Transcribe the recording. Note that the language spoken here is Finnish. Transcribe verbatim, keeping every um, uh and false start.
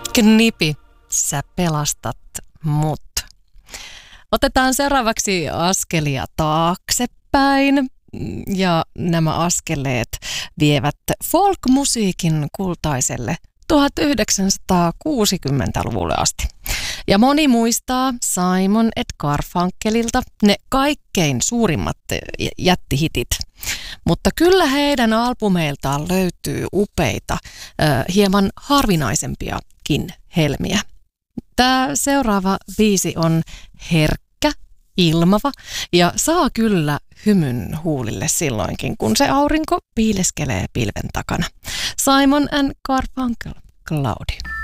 Knipi, sä pelastat mut. Otetaan seuraavaksi askelia taaksepäin. Ja nämä askeleet vievät folk-musiikin kultaiselle tuhatyhdeksänsataakuusikymmentäluvulle asti. Ja moni muistaa Simon and Garfunkelilta ne kaikkein suurimmat jättihitit. Mutta kyllä heidän albumeiltaan löytyy upeita, hieman harvinaisempiakin helmiä. Tämä seuraava biisi on herkkä, ilmava ja saa kyllä hymyn huulille silloinkin, kun se aurinko piileskelee pilven takana. Simon and Garfunkel, Cloudy.